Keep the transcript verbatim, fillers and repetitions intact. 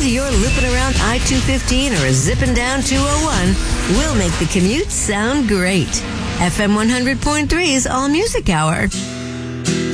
whether you're looping around I two fifteen or zipping down two oh one, we'll make the commute sound great. F M one hundred point three's All Music Hour.